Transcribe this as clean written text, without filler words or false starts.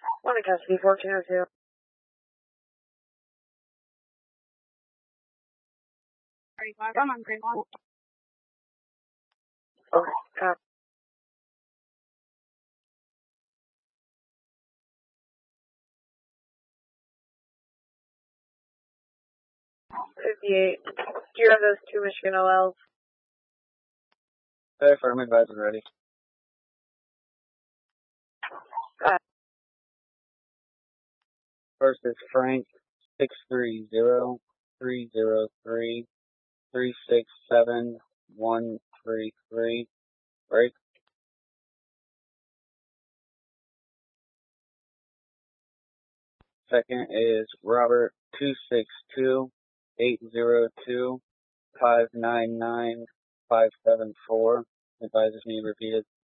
One in custody, 1402. I'm on green one. Okay, copy. $58. Do you have those two Michigan OLs? Hey, firm advisor ready. First is Frank 630-303-367-133. Break. Second is Robert 262-802-599-574. Advisors need repeated.